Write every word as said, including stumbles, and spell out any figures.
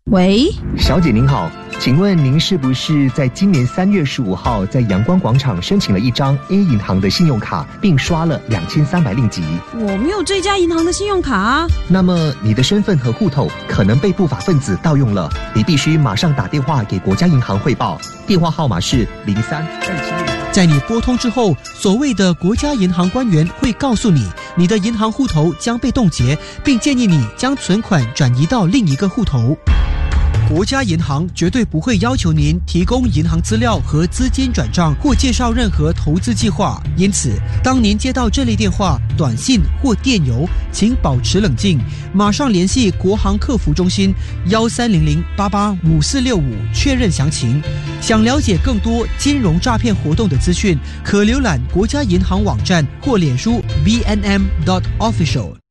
喂， 小姐您好，请问您是不是在今年三月十五号在阳光广场申请了一张 A 银行的信用卡，并刷了两千三百令吉？ 我没有这家银行的信用卡啊。 那么你的身份和户头可能被不法分子盗用了，你必须马上打电话给国家银行汇报，电话号码是零三二七六。 在你拨通之后，所谓的国家银行官员会告诉你，你的银行户头将被冻结，并建议你将存款转移到另一个户头。国家银行绝对不会要求您提供银行资料和资金转账或介绍任何投资计划，因此当您接到这类电话、短信或电邮，请保持冷静，马上联系国行客服中心幺三零零八八五四六五确认详情。想了解更多金融诈骗活动的资讯，可浏览国家银行网站或脸书 B N M dot official。